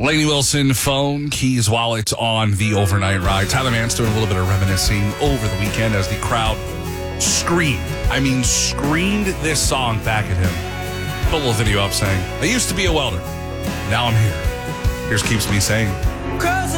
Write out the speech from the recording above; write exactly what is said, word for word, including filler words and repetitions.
Lainey Wilson, phone, keys, wallets on the overnight ride. Tyler Mann's doing a little bit of reminiscing over the weekend as the crowd screamed. I mean, screamed this song back at him. Put a little video up saying, I used to be a welder. Now I'm here. Here's Keeps Me Sane.